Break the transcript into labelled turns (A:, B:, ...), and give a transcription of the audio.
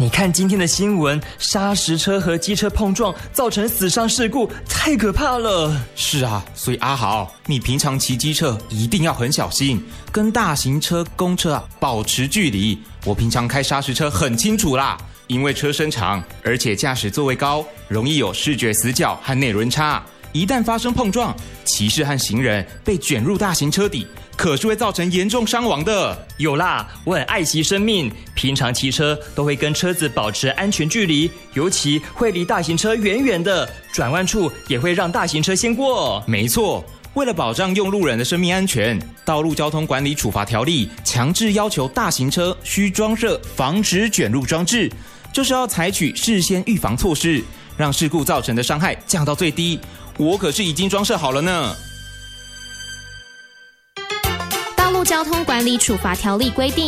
A: 你看今天的新闻，砂石车和机车碰撞造成死伤事故，太可怕了。
B: 是啊，所以阿豪，你平常骑机车一定要很小心，跟大型车、公车保持距离。我平常开砂石车很清楚啦，因为车身长，而且驾驶座位高，容易有视觉死角和内轮差。一旦发生碰撞，骑士和行人被卷入大型车底，可是会造成严重伤亡的。
A: 有啦，我很爱惜生命，平常骑车都会跟车子保持安全距离，尤其会离大型车远远的，转弯处也会让大型车先过。
B: 没错，为了保障用路人的生命安全，道路交通管理处罚条例强制要求大型车需装设防止卷入装置，就是要采取事先预防措施，让事故造成的伤害降到最低。我可是已经装设好了呢。
C: 道路交通管理处罚条例规定，